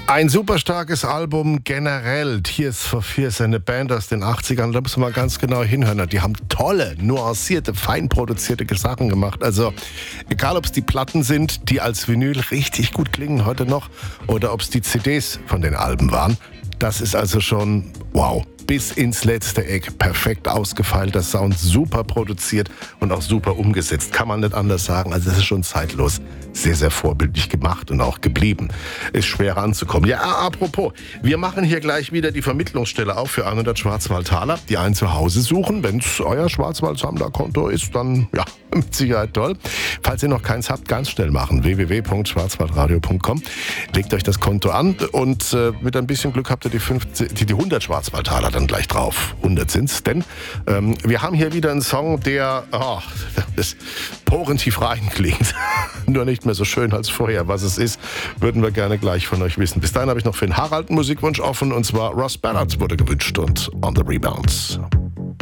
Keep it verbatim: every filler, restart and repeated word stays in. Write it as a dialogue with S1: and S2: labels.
S1: Ein super starkes Album generell. Tears for Fears, eine Band aus den achtzigern. Da muss man mal ganz genau hinhören. Die haben tolle, nuancierte, fein produzierte Sachen gemacht. Also egal, ob es die Platten sind, die als Vinyl richtig gut klingen heute noch, oder ob es die C Ds von den Alben waren. Das ist also schon wow. Bis ins letzte Eck. Perfekt ausgefeilter Sound, super produziert und auch super umgesetzt. Kann man nicht anders sagen. Also das ist schon zeitlos. Sehr, sehr vorbildlich gemacht und auch geblieben. Ist schwer ranzukommen. Ja, apropos, wir machen hier gleich wieder die Vermittlungsstelle auf für hundert Schwarzwaldtaler, die ein Zuhause suchen. Wenn es euer Schwarzwaldsammlerkonto ist, dann ja, mit Sicherheit toll. Falls ihr noch keins habt, ganz schnell machen. w w w punkt schwarzwaldradio punkt com. Legt euch das Konto an und äh, mit ein bisschen Glück habt ihr die, fünfzig, die, die hundert Schwarzwaldtaler dann gleich drauf. hundert sind's, denn ähm, wir haben hier wieder einen Song, der oh, das porentief rein klingt. Nur nicht mehr so schön als vorher. Was es ist, würden wir gerne gleich von euch wissen. Bis dahin habe ich noch für den Harald einen Musikwunsch offen, und zwar Ross Ballard wurde gewünscht und On the Rebounds.